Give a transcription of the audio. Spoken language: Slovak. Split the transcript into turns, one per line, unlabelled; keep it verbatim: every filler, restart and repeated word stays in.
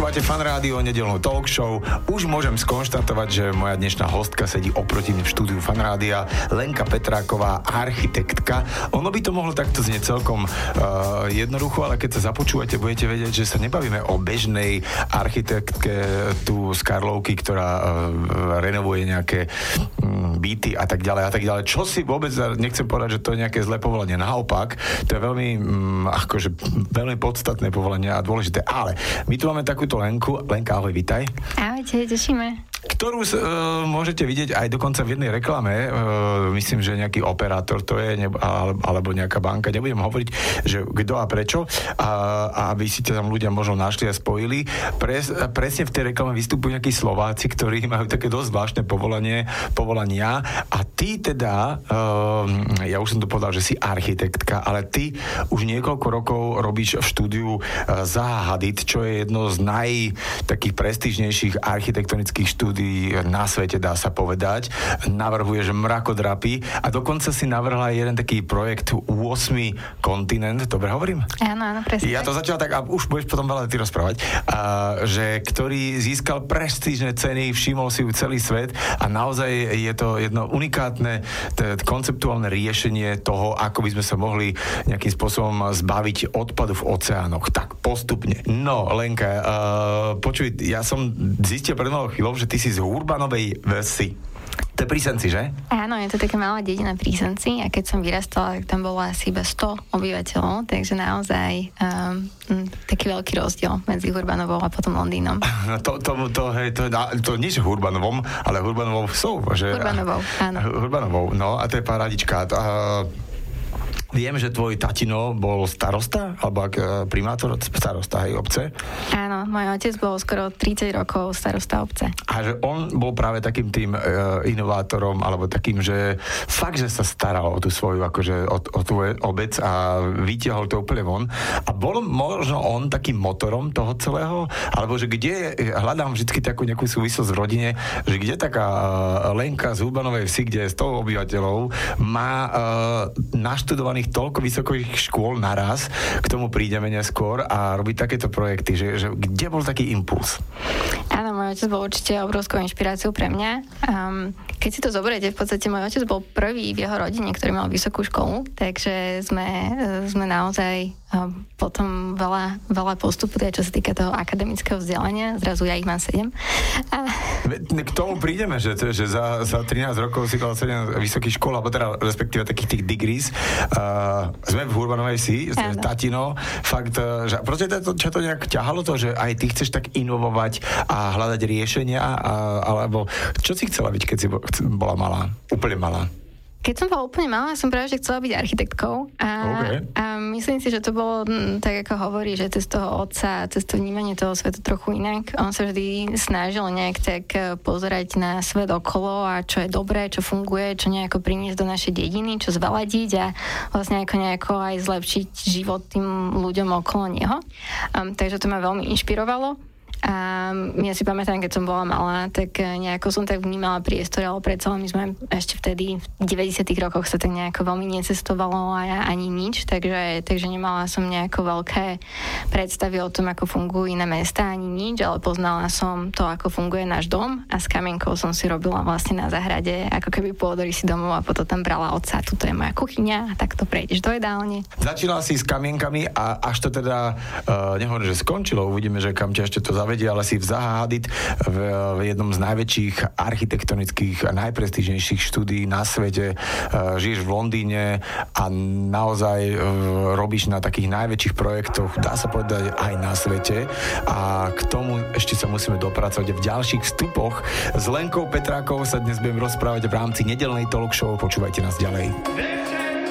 Počúvate Fan Rádio, nedeľnú talk show. Už môžem skonštatovať, že moja dnešná hostka sedí oproti mne v štúdiu Fan Rádia, Lenka Petráková, architektka. Ono by to mohlo takto znieť celkom uh, jednoducho, ale keď sa započúvate, budete vedieť, že sa nebavíme o bežnej architektke tu z Karlovky, ktorá uh, renovuje nejaké um, byty a tak ďalej a tak ďalej. Čo si vôbec, nechcem povedať, že to je nejaké zlé povolanie. Naopak, to je veľmi, um, akože, veľmi podstatné povolanie a dôležité. Ale my tu máme takúto Lenku. Lenka, ahoj, vitaj.
Ahojte, tešíme.
Ktorú uh, môžete vidieť aj dokonca v jednej reklame. Uh, myslím, že nejaký operátor to je, ne, alebo nejaká banka. Nebudem hovoriť, že kto a prečo. A, a aby si tam ľudia možno našli a spojili. Pres, presne v tej reklame vystupujú nejakí Slováci, ktorí majú také dosť zvláštne povolanie, povolania. A ty teda, uh, ja už som to povedal, že si architektka, ale ty už niekoľko rokov robíš v štúdiu uh, Zaha Hadid, čo je jedno z naj takých prestížnejších architektonických štúdií na svete, dá sa povedať. Navrhuješ mrakodrapy a dokonca si navrhla jeden taký projekt ôsmy kontinent, dobre hovorím?
Áno, áno, presne.
Ja to začala tak, a už budeš potom veľa ty rozprávať, a, že ktorý získal prestížne ceny, všimol si ju celý svet a naozaj je to jedno unikátne t- konceptuálne riešenie toho, ako by sme sa mohli nejakým spôsobom zbaviť odpadu v oceánoch. Tak postupne. No, Lenka, uh, počuj, ja som zistil pred malou chvíľou, že ty si z Hurbanovej Vsi. To je pri Senci, že?
Áno, je to taká malá dedina pri Senci a keď som vyrastala, tak tam bolo asi iba sto obyvateľov, takže naozaj um, taký veľký rozdiel medzi Hurbanovou a potom Londýnom.
No to, to, to, hej, to, to nie je Hurbanovom, ale Hurbanovou Vsou, že?
Hurbanovou, áno.
Hurbanovou, no a to je parádička. Uh, Viem, že tvoj tatino bol starosta, alebo ak, primátor starosta, hej, obce?
Áno, môj otec bol skoro tridsať rokov starosta obce.
A že on bol práve takým tým e, inovátorom, alebo takým, že fakt, že sa staral o tú svoju, akože o, o tú obec a vytiahol to úplne von. A bol možno on takým motorom toho celého? Alebo že kde, hľadám vždy takú nejakú súvislosť v rodine, že kde taká Lenka z Hurbanovej Vsi, kde je sto obyvateľov, má e, naštudovaný toľko vysokých škôl naraz, k tomu prídeme neskôr a robiť takéto projekty, že, že kde bol taký impuls?
Áno, môj otec bol určite obrovskou inšpiráciou pre mňa. Um, keď si to zoberiete, v podstate môj otec bol prvý v jeho rodine, ktorý mal vysokú školu, takže sme, sme naozaj um, potom veľa, veľa postupili, čo sa týka toho akademického vzdelania. Zrazu ja ich mám sedem. A...
K tomu prídeme, že, že za, za trinásť rokov si dal sedem vysokých škôl, alebo teda respektíve takých tých degrees. Uh, sme v Hurbanovej Vsi, tatino, fakt, že proste to, čo to nejak ťahalo to, že aj ty chceš tak inovovať a hľadať riešenia, a, alebo čo si chcela byť, keď si bola malá, úplne malá?
Keď som bola úplne malá, som práve že chcela byť architektkou a,
okay.
a myslím si, že to bolo m, tak, ako hovorí, že cez toho otca, cez to vnímanie toho sveta trochu inak. On sa vždy snažil nejak tak pozerať na svet okolo a čo je dobré, čo funguje, čo nejako priniesť do našej dediny, čo zveladiť a vlastne ako nejako aj zlepšiť život tým ľuďom okolo neho. Um, takže to ma veľmi inšpirovalo. A ja si pamätám, keď som bola malá, tak nejako som tak vnímala priestor, ale predsa my sme ešte vtedy v deväťdesiatych rokoch sa tak nejako veľmi necestovalo a ja ani nič, takže, takže nemala som nejako veľké predstavy o tom, ako fungujú iné mestá, ani nič, ale poznala som to, ako funguje náš dom a s kamienkou som si robila vlastne na záhrade, ako keby pôdory si domov a potom tam brala otca, tuto je moja kuchyňa a takto prejdeš do jedálne.
Začínala si s kamienkami a až to teda, uh, nehovorím, že skončilo, uvidíme, že kam ťa ešte to zavedie, ale si v Zaha Hadid v, v jednom z najväčších architektonických a najprestížnejších štúdií na svete. Uh, žiješ v Londýne a naozaj uh, robíš na takých najväčších projektoch, dá sa povedať, aj na svete. A k tomu ešte sa musíme dopracovať v ďalších vstupoch. S Lenkou Petrákovou sa dnes budem rozprávať v rámci nedeľnej talk show. Počúvajte nás ďalej.